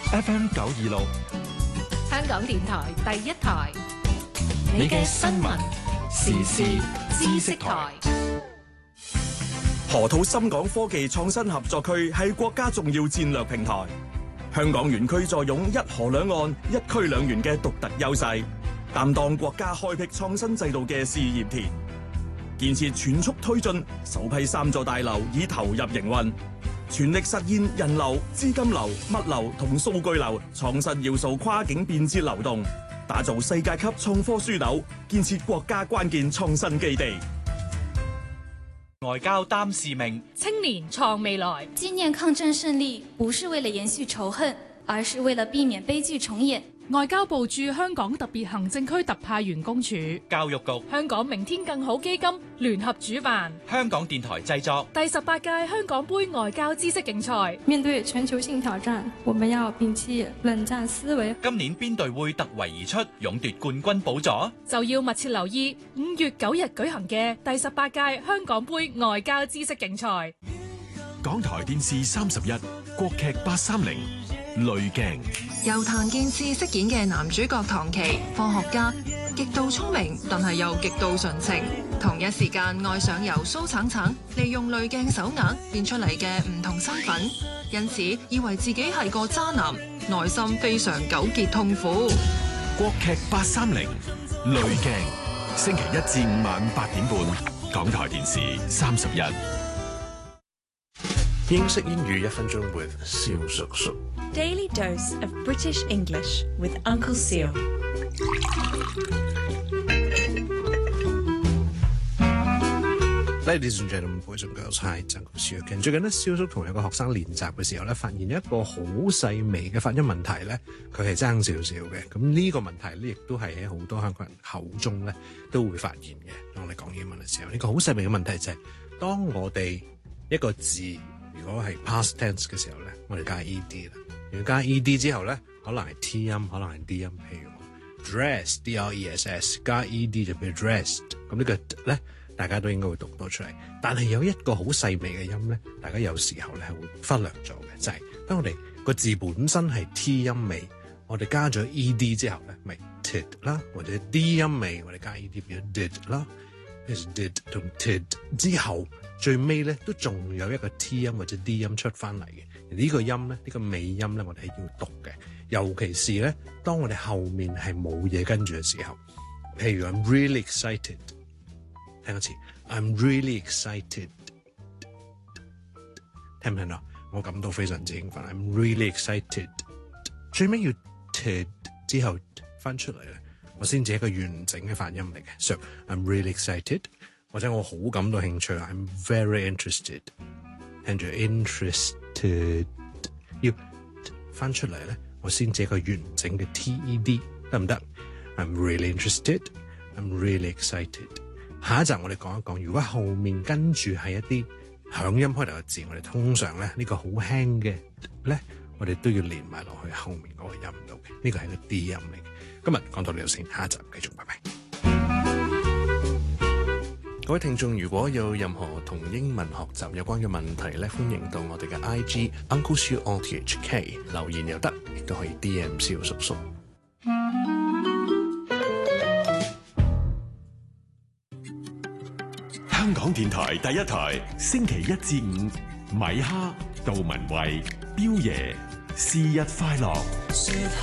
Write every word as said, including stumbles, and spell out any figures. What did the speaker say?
F M 九二六， 香港電台第一台， 你嘅新聞時事知識台。 河套深港科技創新合作區係國家重要戰略平台，香港園區坐擁一河兩岸、一區兩園嘅獨特優勢，擔當國家開闢創新制度嘅試驗田。建設全速推進，首批三座大樓已投入營運，全力實現人流、資金流、物流同數據流創新要素跨境便捷流動，打造世界級創科樞紐，建設國家關鍵創新基地。 外交擔使命， 青年創未來。 紀念抗戰勝利，不是為了延續仇恨，而是為了避免悲劇重演。 外交部駐香港特別行政區特派員公署、 教育局、 香港明天更好基金聯合主辦， 香港電台製作第十八屆香港杯外交知識競賽。 面對全球性挑戰，我們要摒棄冷戰思維。 今年邊隊會突圍而出，勇奪冠軍寶座？ 就要密切留意五月九日舉行嘅第十八屆香港杯外交知識競賽。 港台電視三十一，國劇八三零。濾鏡由譚健次飾演嘅男主角唐琪，科學家，極度聰明，但係又極度純情。同一時間愛上由蘇橙橙利用濾鏡手鐲變出嚟嘅唔同身份，因此以為自己係個渣男，內心非常糾結痛苦。 國劇八三零濾鏡，星期一至五晚八點半，港台電視三十一。 英式英語一分鐘 with 蕭叔叔。 Daily dose of British English with Uncle Seal. Ladies and gentlemen, boys and girls, hi, it's Uncle Seal. 最近咧，蕭叔同有個學生練習嘅時候咧，發現一個好細微嘅發音問題咧，佢係爭少少嘅。咁呢個問題咧，亦都係喺好多香港人口中咧都會發現嘅。當我哋講英文嘅時候，呢個好細微嘅問題就係，當我哋一個字如果係 past tense 嘅時候咧，我哋加 ed 啦。如果加 ed 之後咧，可能係 t 音，可能係 d 音。譬如 dress d r e s s 加 ed 就變 dressed。咁呢個咧，大家都應該會讀到出嚟。但係有一個好細微嘅音咧，大家有時候咧係會忽略咗嘅，就係、是、當我哋個字本身係 t 音尾，我哋加咗 ed 之後咧，咪 tid 啦，或者 d 音尾，我哋加 ed 變咗 did 啦。is did 同 tid 之後，最尾咧都仲有一個 t 音或者 d 音出翻嚟嘅。呢個音咧，呢、呢個尾音咧，我哋係要讀嘅。尤其是咧，當我哋後面係冇嘢跟住嘅時候，譬如 I'm really excited， 聽一次 I'm really excited， 聽唔聽到？我感到非常之興奮 I'm really excited， 最尾要 tid 之後翻出嚟咧，我先至係一個完整嘅發音嚟嘅。So I'm really excited， 或者我好感到興趣 I'm very interested， 聽住 interested， 要翻出嚟咧，我先至一個完整嘅 ted 得唔得 ？I'm really interested， I'm really excited。下一集我哋講一講，如果後面跟住係一啲響音開頭嘅字，我哋通常咧呢、呢個好輕嘅咧，我哋都要連埋落去後面嗰個音度嘅。呢個係個 D 音嚟嘅。今日講到呢度先，下一集繼續，拜拜。各位聽眾，如果有任何同英文學習有關嘅問題咧，歡迎到我哋嘅 I G Uncle Siu O T H K 留言又得，亦都可以 D M 蕭叔叔。 香港電台第一台，星期一至五，米哈、杜文慧、彪爺，是日快樂。